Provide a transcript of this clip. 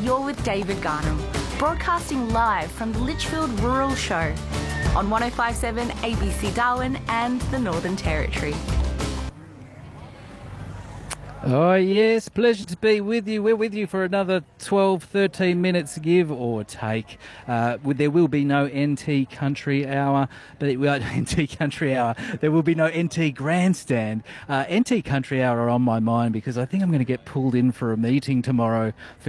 you're with David Garnham, broadcasting live from the Litchfield Rural Show on 105.7 ABC Darwin and the Northern Territory. Oh, yes, pleasure to be with you. We're with you for another 12, 13 minutes, give or take. There will be no NT Country Hour, but NT Country Hour. There will be no NT Grandstand. NT Country Hour are on my mind because I think I'm going to get pulled in for a meeting tomorrow for